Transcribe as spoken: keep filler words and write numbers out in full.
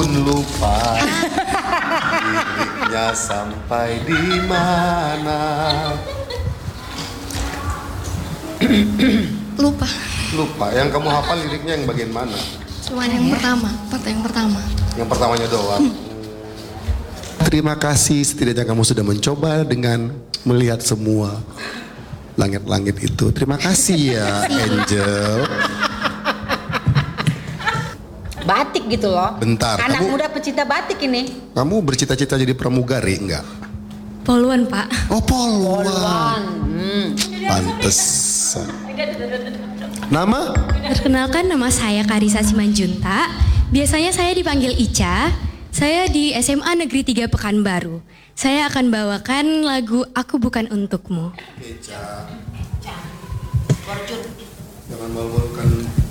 pun lupa dirinya sampai di mana. Lupa. Lupa. Yang kamu hafal liriknya yang bagian mana? Cuma yang pertama, part yang pertama. Yang pertamanya doang. Terima kasih, setidaknya kamu sudah mencoba dengan melihat semua langit-langit itu. Terima kasih ya Angel. Batik gitu loh. Bentar, Anak kamu- muda pecinta batik ini. Kamu bercita-cita jadi pramugari enggak? Poluan, Pak. Oh, poluan. Hmm. Pantesan. Nama? Perkenalkan, nama saya Karisa Simanjunta. Biasanya saya dipanggil Ica. Saya di S M A Negeri tiga Pekanbaru. Saya akan bawakan lagu Aku Bukan Untukmu. Eca. Jangan malu-malukan